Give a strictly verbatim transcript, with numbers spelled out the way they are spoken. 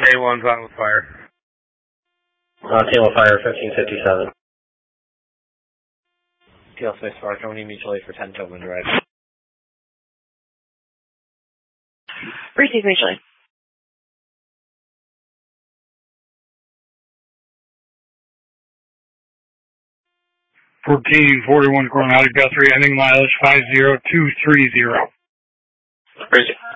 one, final fire. Uh, Tail Fire, fifteen fifty-seven. Tail Space Spark, only mutually for ten Tobin Drive. Receive mutually. fourteen forty-one Coronado Guthrie, ending mileage five zero two three zero. Receive.